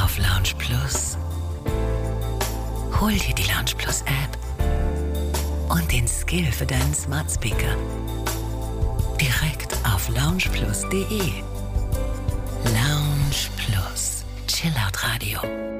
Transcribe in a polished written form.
auf Lounge Plus? Hol dir die Lounge Plus App und den Skill für deinen Smart Speaker direkt auf loungeplus.de. Lounge Plus, Chillout Radio.